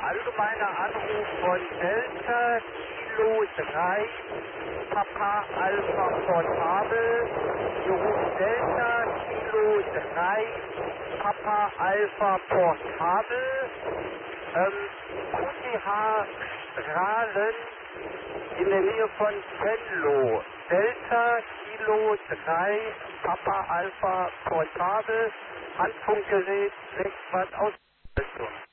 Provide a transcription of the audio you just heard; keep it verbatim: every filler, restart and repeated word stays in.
allgemeiner Anruf von Delta Kilo drei Papa Alpha Portable. Wir rufen Delta Kilo drei Papa Alpha Portable. Ähm, Q T H-Strahlen in der Nähe von Venlo. Delta Kilo drei Papa Alpha Portable. Handfunkgerät sechs Watt Ausrüstung.